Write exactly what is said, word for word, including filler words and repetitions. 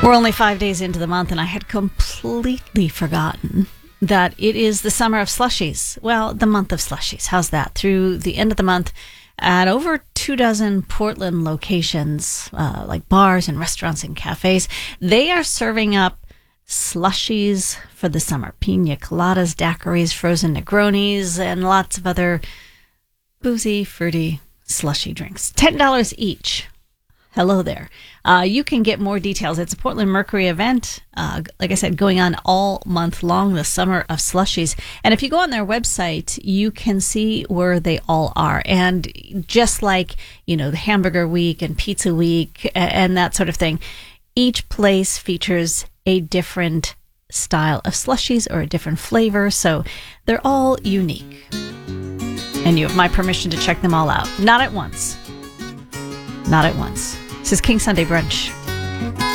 We're only five days into the month, and I had completely forgotten that it is the summer of slushies. Well, the month of slushies. How's that? Through the end of the month, at over two dozen Portland locations, uh, like bars and restaurants and cafes, they are serving up slushies for the summer. Pina coladas, daiquiris, frozen Negronis, and lots of other boozy, fruity, slushy drinks. ten dollars each. Hello there. Uh, you can get more details. It's a Portland Mercury event, uh, like I said, going on all month long, the summer of slushies. And if you go on their website, you can see where they all are. And just like, you know, the Hamburger Week and Pizza Week and that sort of thing, each place features a different style of slushies or a different flavor. So they're all unique. And you have my permission to check them all out. Not at once. Not at once. This is King Sunday Brunch.